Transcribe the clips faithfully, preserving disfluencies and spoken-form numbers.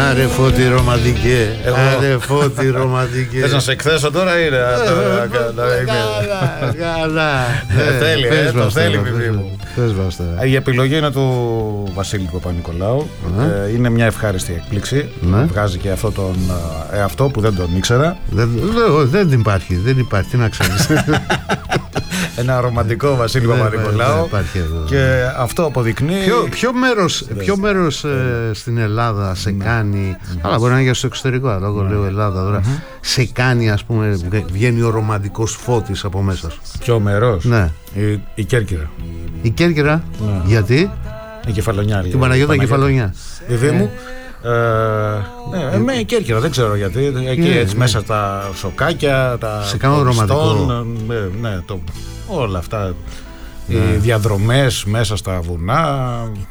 Άρε Φώτη ρομαντικέ. Άρε Φώτη ρομαντικέ. Θες να σε εκθέσω τώρα ή καλά, καλά. Θέλει, το θέλει πιπί μου. Η επιλογή είναι του Βασίλη Παπα-Νικολάου. Είναι μια ευχάριστη εκπλήξη. Βγάζει και αυτό τον εαυτό που δεν τον ήξερα. Δεν υπάρχει, δεν υπάρχει, τι να ξέρεις. Ένα ρομαντικό Βασίλη Παπα-Νικολάου. Και αυτό αποδεικνύει. Ποιο μέρος, ποιο μέρος ε, στην Ελλάδα σε κάνει. Αλλά μπορεί να είναι και στο εξωτερικό. Αλλά εγώ λέω Ελλάδα τώρα. Σε κάνει, ας πούμε, βγαίνει ο ρομαντικός Φώτης από μέσα σου. Ποιο μέρος? Ναι. Η, η Κέρκυρα. Η Κέρκυρα, ναι. Γιατί? Η Κεφαλονιά. Την Παναγιώτα Κεφαλονιά. Παιδί μου. Ε, ναι, η Κέρκυρα, δεν ξέρω γιατί. Εκεί yeah, έτσι yeah. μέσα τα σοκάκια, τα. Σε κάνω ρομαντικό. Ναι, ναι, το, όλα αυτά. Yeah. Οι διαδρομές μέσα στα βουνά.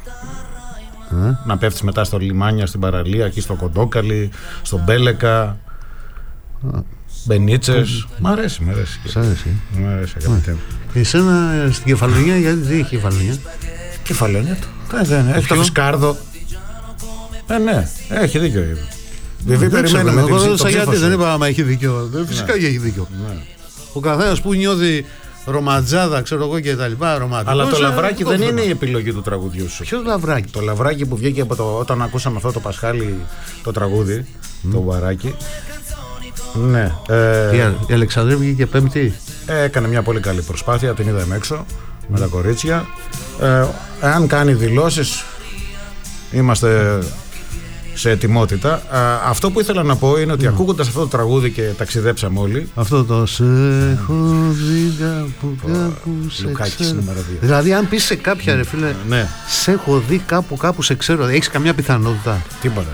Yeah. Να πέφτεις μετά στο λιμάνια, στην παραλία, εκεί στο Κοντόκαλι, στο Μπέλεκα. Yeah. Μπενίτσες. Μ' αρέσει, μ' αρέσει. Σ' αρέσει. Μ' αρέσει, αγαπητέ. Εσένα στην Κεφαλονιά, γιατί δεν έχει Κεφαλονιά? Κεφαλονιά του. Δεν έχει το Φισκάρδο. Ε, ναι, έχει δίκιο. Βέβαια, περιμένουμε. Εγώ δεν ρώτησα γιατί, δεν είπα άμα έχει δίκιο. Φυσικά και έχει δίκιο. Ο καθένας που νιώθει ρομαντζάδα, ξέρω εγώ και τα λοιπά, ρομαντικό. Αλλά το λαβράκι δεν είναι η επιλογή του τραγουδιού σου. Ποιο λαβράκι? Το λαβράκι που βγήκε από το, όταν ακούσαμε αυτό το Πασχάλη το τραγούδι, το βαράκι. Ναι. Η Αλεξανδρία βγήκε πέμπτη. Έκανε μια πολύ καλή προσπάθεια, την είδαμε έξω με τα κορίτσια. Εάν κάνει δηλώσεις, είμαστε σε ετοιμότητα. Α, αυτό που ήθελα να πω είναι ότι mm. ακούγοντας αυτό το τραγούδι και ταξιδέψαμε όλοι. Αυτό το σε έχω δει κάπου κάπου σε ξέρω. Δηλαδή αν πεις σε κάποια ρε φίλε, ναι. σε έχω δει κάπου κάπου σε ξέρω, έχεις καμιά πιθανότητα? Τίποτα.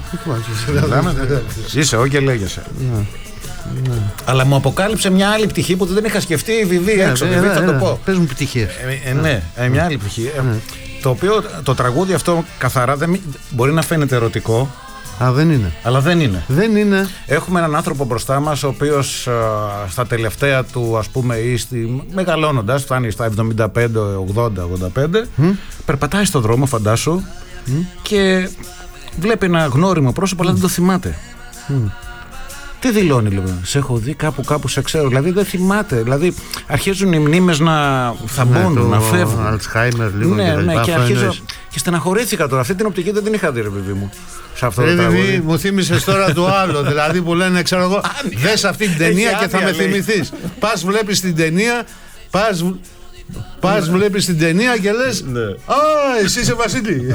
Είσαι ό και λέγεσαι. Ναι. Αλλά μου αποκάλυψε μια άλλη πτυχή που δεν είχα σκεφτεί η Βιβί έξω. Ναι, Βιβί, ναι, θα ναι, το πω. Πες μου πτυχές. Ε, ε, ναι, ε, μια άλλη πτυχή. Ε, το οποίο το τραγούδι αυτό καθαρά δεν, μπορεί να φαίνεται ερωτικό. Α, δεν είναι. Αλλά δεν είναι. Δεν είναι. Έχουμε έναν άνθρωπο μπροστά μας, ο οποίος α, στα τελευταία του, ας πούμε, ή στη, μεγαλώνοντας, φτάνει στα εβδομήντα πέντε, ογδόντα, ογδόντα πέντε, mm. περπατάει στον δρόμο, φαντάσου, mm. και βλέπει ένα γνώριμο πρόσωπο, mm. αλλά δεν το θυμάται. Mm. Τι δηλώνει λοιπόν? Σε έχω δει κάπου κάπου σε ξέρω. Δηλαδή δεν θυμάται. Δηλαδή αρχίζουν οι μνήμες να θαμπώνουν, ναι, να φεύγουν. Αλτσχάιμερ λίγο. Ναι, και τα ναι, λοιπά, και αρχίζω. Και στεναχωρήθηκα τώρα. Αυτή την οπτική δεν την είχα δει, ρε παιδί μου. Σε αυτό ρε, το τραγούδι. Βιβί, μου θύμισες τώρα το άλλο. Δηλαδή που λένε, ξέρω εγώ, δες αυτή την ταινία και θα με θυμηθείς. Πας, βλέπεις την ταινία, πας. Πας, ναι. βλέπεις την ταινία και λες, ναι. Α, εσύ είσαι Βασίλη.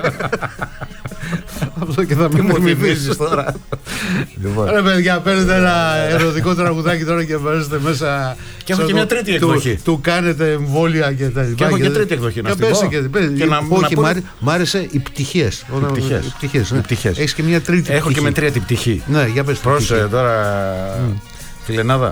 Αυτό και θα με θυμηθείς τώρα. Ρε παιδιά, παίρνετε ένα ερωτικό τραγουδάκι τώρα και βάζετε μέσα. Και έχω και μια τρίτη εκδοχή. Του κάνετε εμβόλια και τα λοιπά. Και έχω και τρίτη εκδοχή. Να πω. Όχι, μ' άρεσε οι πτυχές. Έχεις και μια τρίτη. Έχω και με τρίτη πτυχή. Ναι, για πες. Πρόσεχε τώρα, φιλενάδα.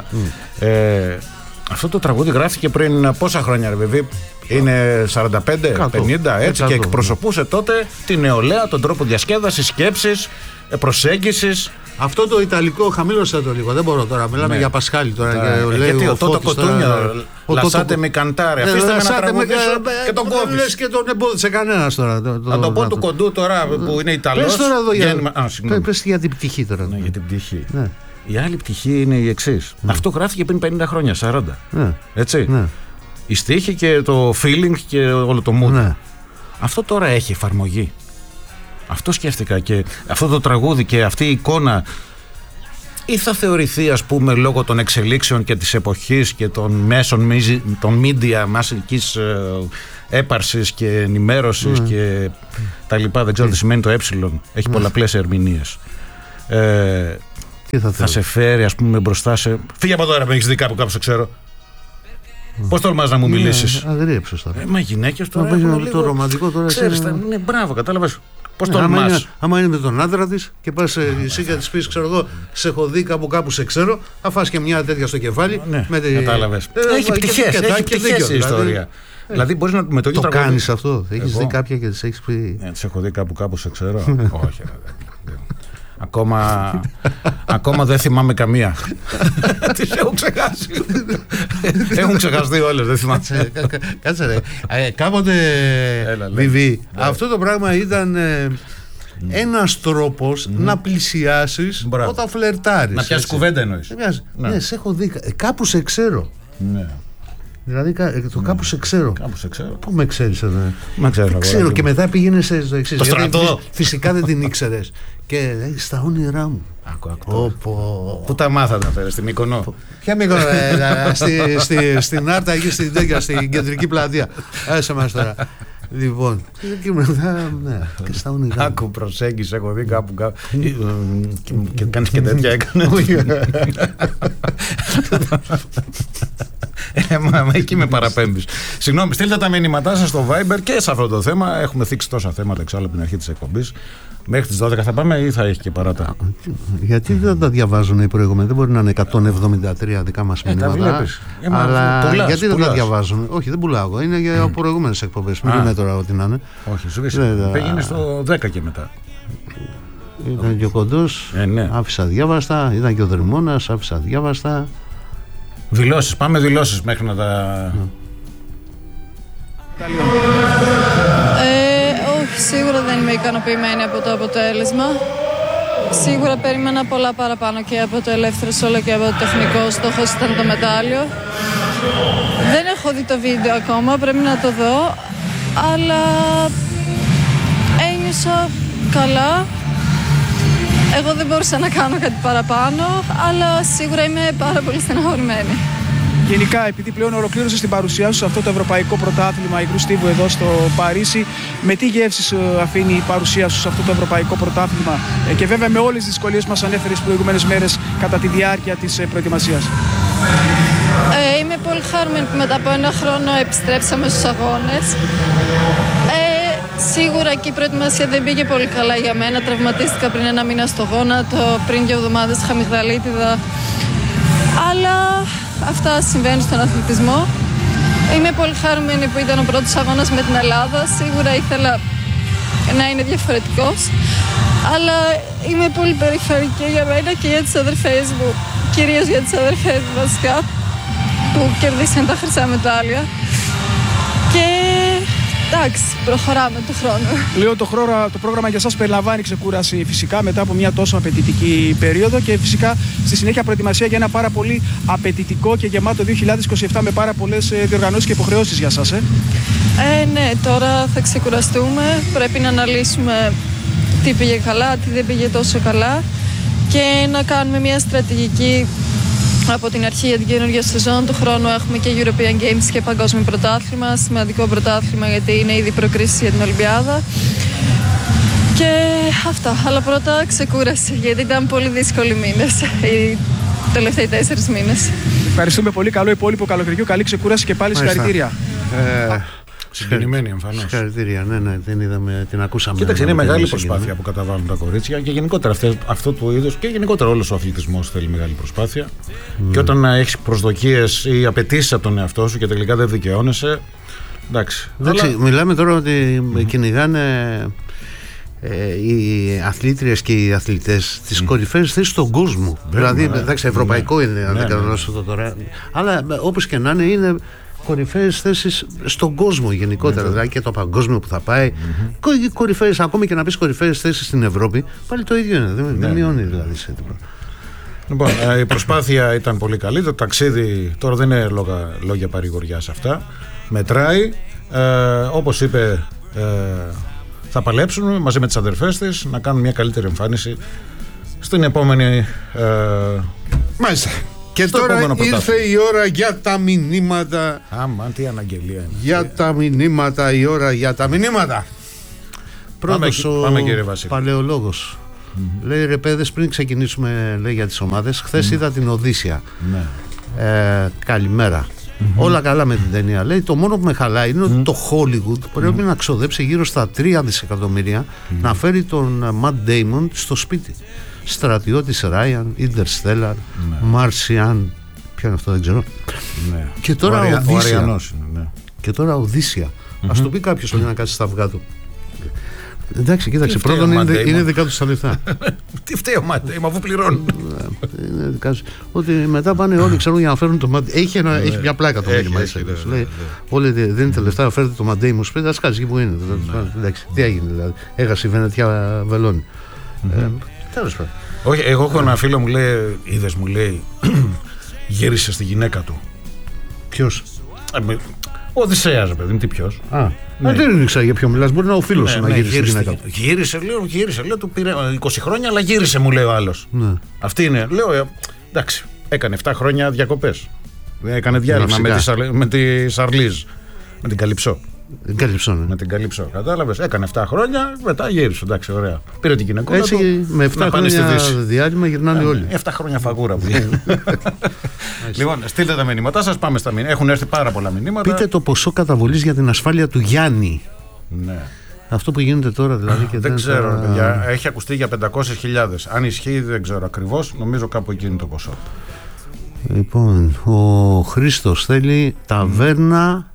Αυτό το τραγούδι γράφτηκε πριν πόσα χρόνια, ρε βέβαια? Είναι σαράντα πέντε, πενήντα, έτσι, και εκπροσωπούσε τότε τη νεολαία, τον τρόπο διασκέδασης, σκέψης, προσέγγισης. Αυτό το ιταλικό, χαμήλωσα το λίγο, δεν μπορώ τώρα, μιλάμε ναι. για Πασχάλη τώρα. Yeah. Και, λέει γιατί ο Τότο Κοτούνιο, λασάτε με καντάρε, αφήστε με να τραγουδήσω και τον κόβεις. Λες και τον εμπόδισε κανένας τώρα. Να το πω του Κοντού τώρα που είναι Ιταλός. Πες τώρα εδώ, πες για την πτυχή τώρα. Για την πτυχή. Η άλλη πτυχή είναι η εξής. Ναι. Αυτό γράφτηκε πριν πενήντα χρόνια, σαράντα. Ναι. Έτσι. Ναι. Η στίχη και το feeling και όλο το mood. Ναι. Αυτό τώρα έχει εφαρμογή. Αυτό σκέφτηκα και αυτό το τραγούδι και αυτή η εικόνα ή θα θεωρηθεί, ας πούμε, λόγω των εξελίξεων και της εποχής και των μέσων των media μασικής ε, έπαρσης και ενημέρωσης ναι. και τα λοιπά. Δεν ξέρω τι σημαίνει το ε. Έχει πολλαπλές ερμηνείες. Ε, Θα, θα σε φέρει, ας πούμε, μπροστά σε. Φύγε από τώρα, με έχεις δει κάπου, κάπου σε ξέρω. Mm. Πώς τολμάς να μου μιλήσεις? Ναι, αγρίεψες τώρα. Ε, μα γυναίκες τώρα. Μα λίγο... το ρομαντικό τώρα. Ξέρεις, είναι... ναι, μπράβο, κατάλαβες. Πώς ναι, τολμάς? Άμα είναι, άμα είναι με τον άντρα της και πας εσύ και της πεις, ξέρω εγώ, σε έχω δει κάπου κάπου σε ξέρω, θα φας και μια τέτοια στο κεφάλι. Ναι, με τη... κατάλαβες. Ε, έχει πτυχές, και, έχει πτυχές η ιστορία. Δηλαδή μπορείς να με το ίδιο το τραγούδι. κάνεις αυτό? Έχεις δει κάποια και της έχεις πει? Ναι, τις έχω δει κάπου κάπου σε ξέρω. Όχι, Ακόμα, ακόμα δεν θυμάμαι καμία. Τις έχουν ξεχάσει. Έχουν ξεχαστεί όλες, δεν θυμάμαι. Κάτσε ρε. Κάποτε, Βιβί, αυτό το πράγμα ήταν ναι. ένας τρόπος mm-hmm. να πλησιάσεις Μπράβο. όταν φλερτάρεις. Να πιάσεις κουβέντα εννοείς. Ναι, ναι, σε έχω δει. Κάπου σε ξέρω. Ναι. Δηλαδή το κάπου σε ξέρω. Κάπου σε ξέρω. Πού με ξέρεις εδώ? Με ξέρω, δεν ξέρω. Και μετά πήγαινε στο εξής. Το στρατό. Φυσικά δεν την ήξερες. Και λέει στα όνειρά μου. Άκου, άκου. Πού τα μάθατε αυτά, στην Μύκονο? Ποια Μύκονο? στη, στη, στην Άρτα εκεί στην τέτοια, στην κεντρική πλατεία. Άσε μας τώρα. Λοιπόν, και μετά, ναι, και στα όνειρά. Άκου, προσέγγιση, έχω δει κάπου κάπου. Και κάνεις και τέτοια έκανε. Ε, μα εκεί με παραπέμπεις. Συγγνώμη, στείλτε τα μηνύματά σας στο Viber και σε αυτό το θέμα. Έχουμε θίξει τόσα θέματα εξάλλου από την αρχή της εκπομπής. Μέχρι τις δώδεκα θα πάμε ή θα έχει και παράτα? Γιατί δεν τα διαβάζουν οι προηγούμενοι? Δεν μπορεί να είναι εκατόν εβδομήντα τρία δικά μας μηνύματα. Ε, τα βλέπεις. Ε, μα, αλλά πουλάς, γιατί πουλάς. δεν τα διαβάζουν? Όχι, δεν πουλάω. Είναι για mm. προηγούμενες εκπομπές. Μην λέμε τώρα ό,τι να είναι. Όχι, σου πεις. Πήγαινε στο δέκα και μετά. Ήταν και ο Κοντός. Ε, ναι. Άφησα διάβαστα. Ήταν και ο Δρυμώνας. Άφησα διάβαστα. Δηλώσεις. Πάμε δηλώσεις μέχρι να τα. Όχι, σίγουρα δεν είμαι ικανοποιημένη από το αποτέλεσμα. Σίγουρα περίμενα πολλά παραπάνω και από το ελεύθερο σόλο και από το τεχνικό. Στόχος ήταν το μετάλλιο. Δεν έχω δει το βίντεο ακόμα, πρέπει να το δω. Αλλά ένιωσα καλά. Εγώ δεν μπορούσα να κάνω κάτι παραπάνω, αλλά σίγουρα είμαι πάρα πολύ στεναχωρημένη. Γενικά, επειδή πλέον ολοκλήρωσε την παρουσία σου σε αυτό το ευρωπαϊκό πρωτάθλημα Υγρού Στίβου εδώ στο Παρίσι, με τι γεύσεις αφήνει η παρουσία σου σε αυτό το ευρωπαϊκό πρωτάθλημα και βέβαια με όλες τις δυσκολίες που μας ανέφερες τις προηγούμενες μέρες κατά τη διάρκεια της προετοιμασίας? Ε, είμαι πολύ χαρούμενη που μετά από ένα χρόνο επιστρέψαμε στους αγώνες. Ε, σίγουρα και η προετοιμασία δεν πήγε πολύ καλά για μένα. Τραυματίστηκα πριν ένα μήνα στο γόνατο, πριν δύο εβδομάδες είχα αμυγδαλίτιδα. Αλλά αυτά συμβαίνουν στον αθλητισμό. Είμαι πολύ χαρούμενη που ήταν ο πρώτος αγώνας με την Ελλάδα. Σίγουρα ήθελα να είναι διαφορετικός. Αλλά είμαι πολύ περιφερειακή για μένα και για τις αδερφές μου. Κυρίως για τις αδερφές μου βασικά, που κερδίσαν τα χρυσά μετάλλια. Και εντάξει, προχωράμε το χρόνο. Λέω το, χρόνο, το πρόγραμμα για σας περιλαμβάνει ξεκούραση φυσικά μετά από μια τόσο απαιτητική περίοδο και φυσικά στη συνέχεια προετοιμασία για ένα πάρα πολύ απαιτητικό και γεμάτο δύο χιλιάδες είκοσι επτά με πάρα πολλές διοργανώσεις και υποχρεώσεις για σας. Ε. Ε, ναι, τώρα θα ξεκουραστούμε. Πρέπει να αναλύσουμε τι πήγε καλά, τι δεν πήγε τόσο καλά και να κάνουμε μια στρατηγική από την αρχή για την καινούργια σεζόν. Του χρόνου έχουμε και European Games και παγκόσμιο πρωτάθλημα. Σημαντικό πρωτάθλημα γιατί είναι ήδη προκρίσεις για την Ολυμπιάδα. Και αυτά. Αλλά πρώτα ξεκούραση γιατί ήταν πολύ δύσκολοι μήνες οι τελευταίοι τέσσερις μήνες. Ευχαριστούμε πολύ. Καλό υπόλοιπο καλοκαιριού. Καλή ξεκούραση και πάλι συγχαρητήρια. Ε, Συγκινημένη εμφανώς. Συγχαρητήρια, ναι, ναι, την είδαμε, την ακούσαμε. Κοίταξε, είναι μεγάλη προσπάθεια που καταβάλουν τα κορίτσια και γενικότερα αυτό του είδους και γενικότερα όλος ο αθλητισμός θέλει μεγάλη προσπάθεια. Mm. Και όταν έχεις προσδοκίες ή απαιτήσεις από τον εαυτό σου και τελικά δεν δικαιώνεσαι. Εντάξει. εντάξει αλλά... Μιλάμε τώρα ότι mm. κυνηγάνε ε, οι αθλήτριες και οι αθλητές τις mm. κορυφαίες θέσεις στον κόσμο. Mm. Δηλαδή, ναι, εντάξει, ευρωπαϊκό ναι, είναι, αν ναι, δεν κάνω λάθος τώρα. Αλλά όπως και να είναι, είναι κορυφαίες θέσεις στον κόσμο γενικότερα, mm-hmm. δηλαδή και το παγκόσμιο που θα πάει. Mm-hmm. Κορυφαίες, ακόμη και να πεις κορυφαίες θέσεις στην Ευρώπη, πάλι το ίδιο είναι. Δεν, mm-hmm. δεν μειώνει δηλαδή σε τίποτα. Λοιπόν, η προσπάθεια ήταν πολύ καλή. Το ταξίδι τώρα δεν είναι λόγια, λόγια παρηγοριάς αυτά. Μετράει. Ε, όπως είπε, ε, θα παλέψουν μαζί με τις αδερφές της να κάνουν μια καλύτερη εμφάνιση στην επόμενη. Ε, Μάλιστα. Και τώρα ήρθε η ώρα για τα μηνύματα. Άμα, τι αναγγελία είναι. Για τα μηνύματα, η ώρα για τα μηνύματα. Πρώτος ο πάμε, κύριε Βασίλη. Παλαιολόγος. Mm-hmm. Λέει, ρε παιδες, πριν ξεκινήσουμε λέει, για τις ομάδες, χθες mm-hmm. είδα την Οδύσσια. Ναι. Ε, καλημέρα. Mm-hmm. Όλα καλά με την ταινία. Λέει, το μόνο που με χαλάει είναι mm-hmm. ότι το Hollywood πρέπει mm-hmm. να ξοδέψει γύρω στα τρία δισεκατομμύρια mm-hmm. να φέρει τον Matt Damon στο σπίτι. Στρατιώτης Ράιαν, Interstellar, Μάρσιαν, ποιο είναι αυτό δεν ξέρω. Ναι. Και τώρα ο Οδύσσια. Ναι. Και τώρα Οδύσσια. Mm-hmm. Ας το πει κάποιος mm-hmm. να κάτσει στα αυγά του. Εντάξει, κοίταξε. Πρώτον είναι, είναι δικά του τα λεφτά. Τι φταίει ο Μαντέι, αφού πληρώνουν. Είναι δικά του. Ότι μετά πάνε όλοι ξέρουν για να φέρουν το Μαντέι. Έχει, ένα, έχει μια πλάκα το μήνυμα. Λέει, όλοι δίνετε λεφτά, φέρετε το Μαντέι μου σπίτι, α κάτσει εκεί που είναι. Εντάξει, τι έγινε δηλαδή. Έχασε η Βενετιά βελόνι. Τέλος πάντων. Όχι, εγώ έχω ένα φίλο μου λέει, είδες μου λέει, γύρισε στη γυναίκα του. Ποιος? Ο Οδυσσέας, παιδί μου, τι ποιος. Α, ναι. Δεν ήξερα για ποιο μιλάς, μπορεί να ο φίλος ναι, να ναι, γύρισε στη γυναίκα του. Γύρισε, λέω, γύρισε, λέω, του πήρε είκοσι χρόνια, αλλά γύρισε, μου λέει ο άλλος. Ναι. Αυτή είναι, λέω, εντάξει, έκανε επτά χρόνια διακοπές. Έκανε διάλειμμα με, με τη Σαρλίζ, με την Καλυψό. Καλυψό, ναι. Με την Καλυψό, κατάλαβες. Έκανε επτά χρόνια, μετά γύρισε. Εντάξει, ωραία. Πήρε την γυναικόνα. Έτσι, του, με επτά χρόνια διάλειμμα γυρνάνε όλοι. επτά χρόνια φαγούρα που λέει. Λοιπόν, στείλτε τα μηνύματά σας, πάμε στα μηνύματα. Έχουν έρθει πάρα πολλά μηνύματα. Πείτε το ποσό καταβολής για την ασφάλεια του Γιάννη. Ναι. Αυτό που γίνεται τώρα δηλαδή. Και δεν, δεν ξέρω, τα... παιδιά. Έχει ακουστεί για πεντακόσιες χιλιάδες. Αν ισχύει, δεν ξέρω ακριβώς. Νομίζω κάπου εκεί είναι το ποσό. Λοιπόν, ο Χρήστος θέλει ταβέρνα.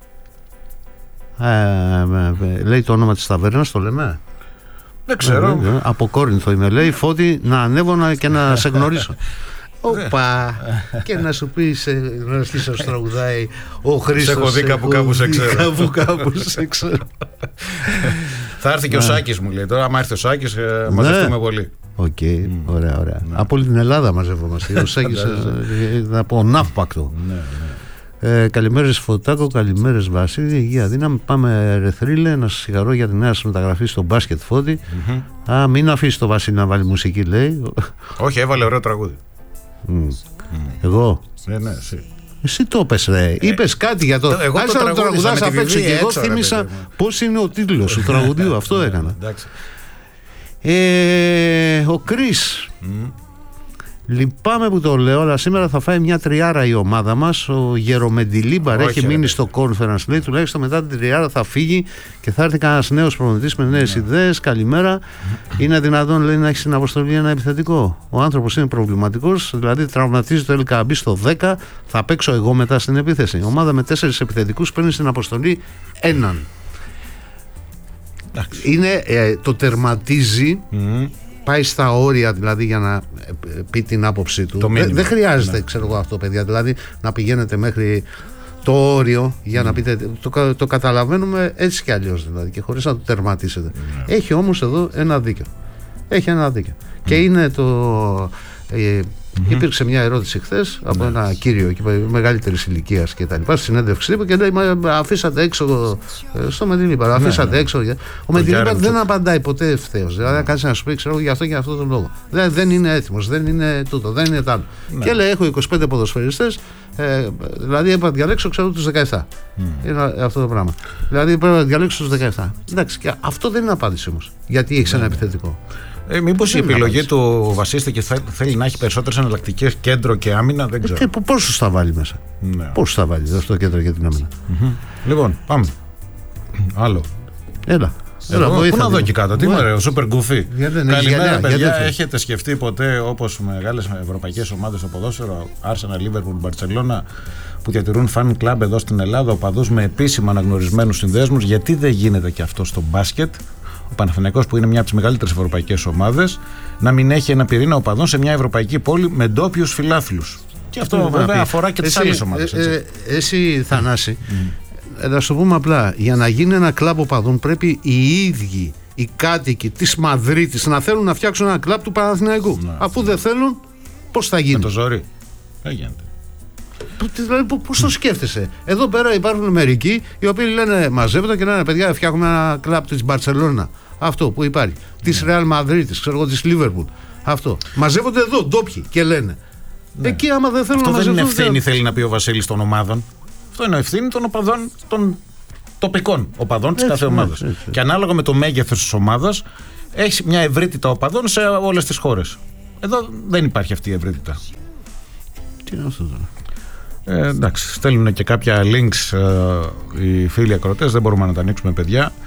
Ε, λέει το όνομα της ταβέρνας, το λέμε. Δεν ξέρω. Ε, από Κόρινθο είμαι, λέει. Φώτη, να ανέβω και να σε γνωρίσω. Οπα! Και να σου πει, να στήσει ως τραγουδάει ο Χρήστος. Σε έχω δει κάπου κάπου σε ξέρω. Κάπου κάπου σε ξέρω. Θα έρθει και ο Σάκης, μου λέει. Τώρα, άμα έρθει ο Σάκης, μαζευτούμε πολύ. Οκ, ωραία, ωραία. Από όλη την Ελλάδα μαζευόμαστε. Ο Σάκης, από ναύπακτο. Ε, καλημέρες Φωτάκο, καλημέρες Βασίλη, υγεία δύναμη. Πάμε ρε θρύλε, να σας συγχαρώ για τη νέα σας μεταγραφή στο μπάσκετ Φώτη. Mm-hmm. Α, μην αφήσει το Βασίλη να βάλει μουσική, λέει. Όχι, έβαλε ωραίο τραγούδι. Mm. Mm. Εγώ. Ε, ναι, εσύ. Εσύ το είπες ρε, ε, είπες κάτι για το... Εγώ το, το τραγουδάς απ' έξω και εγώ θύμισα πώς είναι ο τίτλος του τραγουδίου, αυτό έκανα. ε, ο Κρίς. Mm. Λυπάμαι που το λέω, αλλά σήμερα θα φάει μια τριάρα η ομάδα μας. Ο Γερομεντιλίμπαρ έχει ρε, μείνει ρε. στο conference, λέει. Τουλάχιστον μετά την τριάρα θα φύγει και θα έρθει κανένας νέος προπονητής με νέες yeah. ιδέες. Καλημέρα. Είναι δυνατόν, λέει, να έχει στην αποστολή ένα επιθετικό? Ο άνθρωπος είναι προβληματικός, δηλαδή τραυματίζει το Ελκαμπή στο δέκα. Θα παίξω εγώ μετά στην επίθεση. Η ομάδα με τέσσερις επιθετικούς παίρνει στην αποστολή έναν. Είναι, ε, το τερματίζει. Mm. Πάει στα όρια δηλαδή για να πει την άποψή του. Δεν δε χρειάζεται, ναι. ξέρω εγώ αυτό, παιδιά. Δηλαδή να πηγαίνετε μέχρι το όριο για mm. να πείτε. Το, το καταλαβαίνουμε έτσι κι αλλιώς δηλαδή και χωρίς να το τερματίσετε. Mm. Έχει όμως εδώ ένα δίκιο. Έχει ένα δίκιο. Mm. Και είναι το. Ε, Mm-hmm. Υπήρξε μια ερώτηση χθες από yeah. ένα κύριο μεγαλύτερης ηλικίας και τα λοιπά, στη συνέντευξη τύπου και λέει: μα αφήσατε έξω στο Μεντιλίμπαρ. Αφήσατε yeah, έξω. Yeah. Ο Μεντιλίμπαρ δεν απαντάει ποτέ ευθέως. Δηλαδή, αν κάτσει να σου πει: ξέρω για αυτό και για αυτόν τον λόγο. Δηλαδή, δεν είναι έτοιμος, δεν είναι τούτο, δεν είναι τ' άλλο. Yeah. Και λέει: έχω είκοσι πέντε ποδοσφαιριστές, ε, δηλαδή έπρεπε να διαλέξω ξέρω τους δεκαεπτά. Mm. Είναι αυτό το πράγμα. Δηλαδή, πρέπει να διαλέξω τους δεκαεπτά. Εντάξει, και αυτό δεν είναι απάντηση όμως. Γιατί έχει yeah. ένα επιθετικό. Ε, μήπως η επιλογή του βασίστη και θα, θέλει να έχει περισσότερες εναλλακτικές κέντρο και άμυνα, δεν ξέρω. Ε, πόσους θα βάλει μέσα, ναι. Πόσους θα βάλει αυτό το κέντρο και την άμυνα. Mm-hmm. Λοιπόν, πάμε. Άλλο. Έλα. Έλα Εγώ, πού να δω και κάτω, τι είναι ο Super Goofy. Καλημέρα, γυαλιά, παιδιά. Έχετε σκεφτεί ποτέ, όπως μεγάλες ευρωπαϊκές ομάδες στο ποδόσφαιρο, Arsenal, Liverpool, Barcelona, που διατηρούν fan club εδώ στην Ελλάδα, οπαδούς με επίσημα αναγνωρισμένους συνδέσμους, γιατί δεν γίνεται και αυτό στο μπάσκετ? Ο Παναθηναϊκός, που είναι μια από τις μεγαλύτερες ευρωπαϊκές ομάδες, να μην έχει ένα πυρήνα οπαδών σε μια ευρωπαϊκή πόλη με ντόπιους φιλάθλους. Και αυτό βέβαια αφορά και τις άλλες ομάδες. Ε, ε, εσύ, Θανάση, mm. να σου πούμε απλά, για να γίνει ένα κλαμπ οπαδών πρέπει οι ίδιοι οι κάτοικοι της Μαδρίτης να θέλουν να φτιάξουν ένα κλαμπ του Παναθηναϊκού. Ναι. Αφού δεν θέλουν, πώς θα γίνει? Με το ζόρι. Δεν γίνεται. Δηλαδή, πώς το σκέφτεσαι? Εδώ πέρα υπάρχουν μερικοί οι οποίοι λένε, μαζεύονται και λένε: παιδιά, φτιάχνουμε ένα κλαμπ της Μπαρσελόνα. Αυτό που υπάρχει. Yeah. Της Ρεάλ Μαδρίτης, ξέρω εγώ, της Λίβερπουλ. Αυτό. Μαζεύονται εδώ ντόπιοι και λένε. Yeah. Εκεί, άμα δεν θέλουν αυτό να μαζευτούν. Αυτό δεν είναι ευθύνη, θέλει να πει ο Βασίλης, των ομάδων. Αυτό είναι ευθύνη των οπαδών, των τοπικών οπαδών της κάθε ομάδας. Και ανάλογα με το μέγεθος της ομάδας, έχει μια ευρύτητα οπαδών σε όλες τις χώρες. Εδώ δεν υπάρχει αυτή η ευρύτητα. Τι είναι αυτό τώρα? Ε, εντάξει, στέλνουν και κάποια links ε, οι φίλοι ακροτές, δεν μπορούμε να τα ανοίξουμε, παιδιά.